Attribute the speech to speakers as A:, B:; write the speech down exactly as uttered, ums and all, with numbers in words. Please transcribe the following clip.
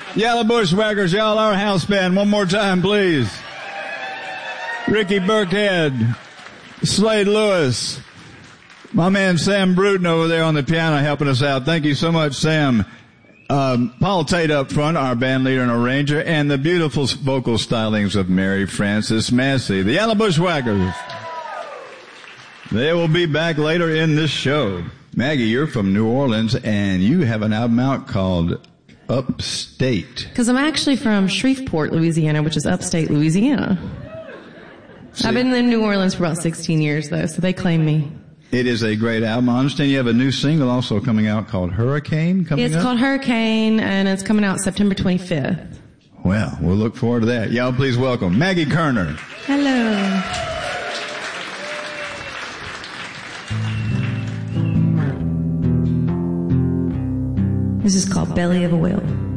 A: Yellow Bushwhackers, y'all, our house band. One more time, please. Ricky Burkhead, Slade Lewis, my man Sam Bruton over there on the piano helping us out. Thank you so much, Sam. Um, Paul Tate up front, our band leader and arranger, and the beautiful vocal stylings of Mary Frances Massey, the Yellow Bushwhackers. They will be back later in this show. Maggie, you're from New Orleans, and you have an album out called Upstate.
B: Because I'm actually from Shreveport, Louisiana, which is upstate Louisiana. See? I've been in New Orleans for about sixteen years, though, so they claim me.
A: It is a great album. I understand you have a new single also coming out called Hurricane coming
B: It's
A: up?
B: called Hurricane, and it's coming out September twenty-fifth.
A: Well, we'll look forward to that. Y'all please welcome Maggie Kerner.
B: Hello. This is called Belly of a Whale.